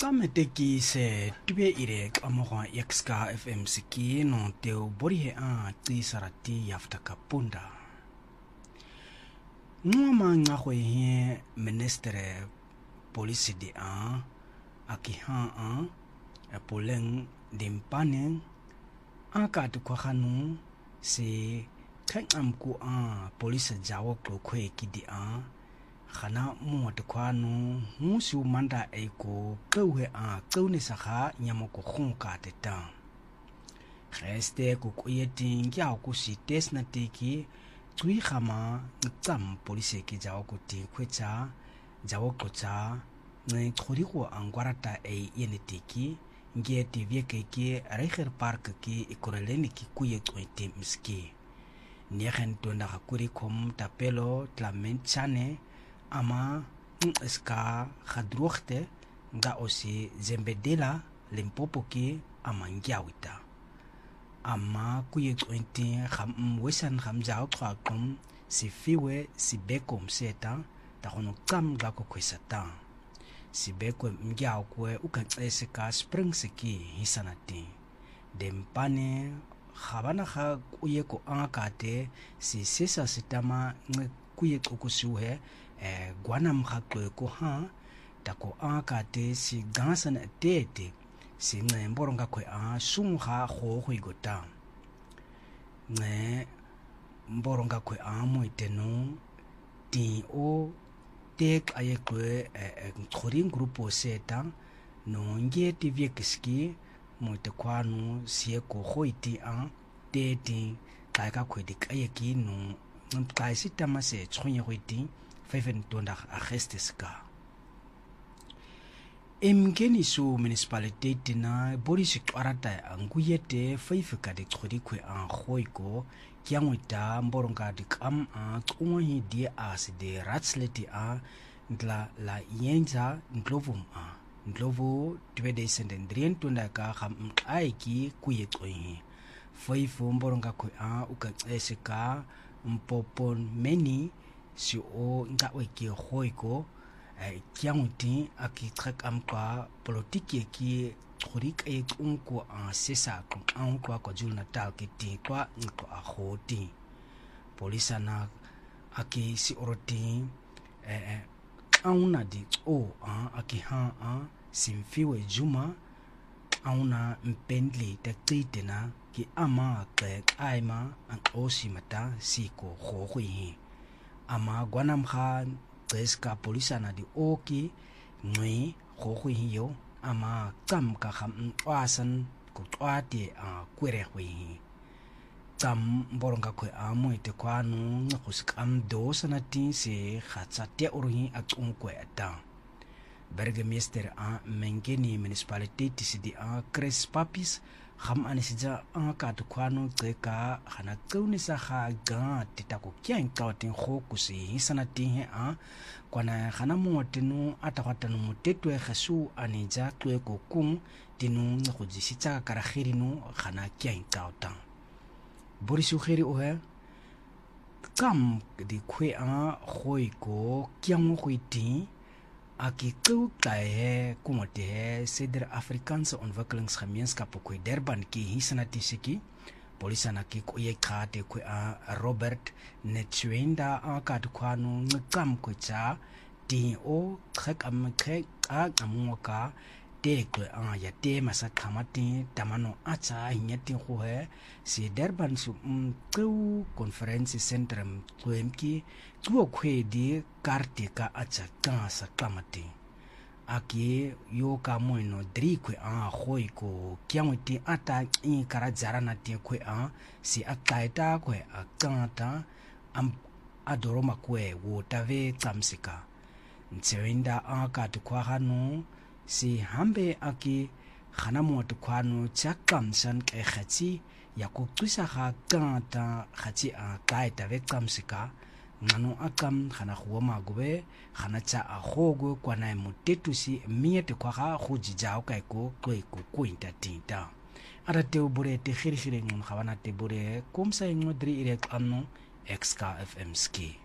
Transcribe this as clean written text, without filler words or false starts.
Tsameteki se tube irek amora XK FM siki no teo borihe a tisarati yaftaka punda. Ngoma ngahwe he ministere polisi di a akiha a poleng dimpane aka tukwahanu se kangamku a polisi jawo klokwe kidi a khana mo tekwano musu manda eko kwe a tsone saga nyamoko khonka teta reste ko kuyeti ngya ko sites na teki tsui khama tsam police ke jawo ko ti khwecha jawo ko cha ne khori ko angwarata e yeneteki nge ti vieke ke reger park ke ikoreleni ki kuye twente miski negen tonda kuri kom tapelo tlamentchane ama ska khadrochte nga osi zembedela limpopo ki ama ngyawita ama kuye twente kham wesan kham jaw khaqum si fiwe si bekom seta ta hono kam ga ko kwesata si beko ngyaw kwe ukatsese ka spring siki hisanati dempane khabana kha kuye ko angakate si sesa sitama kuye kokusuhe gwanam khaqwe ko ha tako angakate si gansan tete si ngemboro kwe a sungha kho igota ne mboro kwe a moiteno ti o tek ayekwe khoring grupo seta no ngeti viekiski moite kwanu sie ko khoiti a teti ka khwedi kayeki no nkaisi tamase tshonye khwiti 5 tonda agestiska emgeni su municipality na borisi twarata anguyete 5 ka de khodi khwe a khoiko kyangwita mboronga dikam a tsonghi di as de ratsleti a ndla la yenza ndlovum a ndlovu twede sendendrien tunda ka kham aiki kuye tsohi 5 mboronga khwe a ukatseseka mpopon meni si o ngawe ki khoiko kyangwiti akitrek amqa politiki ki khorik e unko a sesa ko anko ko julna tal ki ti kwa nko a khoti polisana aki si oroti auna di o aki ha simfiwe juma auna mpendli tektitena ki ama ke aima an osimata siko khohi ama gwanam khan teska polisana di oki ngui khohi yo ama kam ka kham wasan ko twati a kwere hui tam boronga ko amoite kwanu ngkhusakam dosanati se khatsate urhi atungko eta Burgemeester a Mengeni municipality tisidi a Chris Papis kham anisija ka tukwanu tseka khana tsauni sa kha ga titako kyang tawtin khokusi hisanati he a kwana khana motenu atakwatanu mutetwe khasu anija twe ko kum tinu ngkhujisitsa kara khirinu khana kyang tawtan borisu khiri ohe kam di khwe a khoiko kyang khwiti aki kay kumote Ceder Afrikaanse Ontwikkelingsgemeenskap ko Durban ki hisanati siki polisana ki ko yekate ko Robert Netchwenda akatu kwanu ngqam ko cha ti o khakam amuka te ko ya te masakhamati tamano acha hinyati ko he si Durban su conference center kwemki tuo khwedi kartika acha ka sakamati aki yo ka moino drikwe khoiko kyamti ata in karajara ti kwe si akaita kwe akanta adoroma kwe wotave tsamsika ntwenda akatu kwa hanu si hambe aki khana moto kwano chakamsan ke khati yakutsisa ha kanta khati akaita ve tsamsika ngano akam khana khuwa gobe khana cha a khogo kwana mutetusi miete kwa ga khujijao kai ko ko intatinta arate obure te khirkhire ngun khawana te bure komsa ngodri irek anno XK FM ski